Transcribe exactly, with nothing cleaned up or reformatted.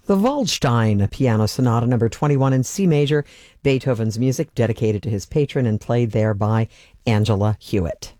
The Waldstein Piano Sonata number twenty-one in C major, Beethoven's music dedicated to his patron and played there by Angela Hewitt.